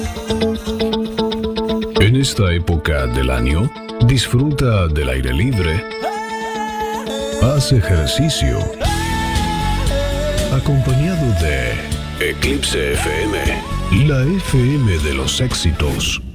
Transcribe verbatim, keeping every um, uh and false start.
En esta época del año, disfruta del aire libre, haz ejercicio, acompañado de Eclipse F M, la F M de los éxitos.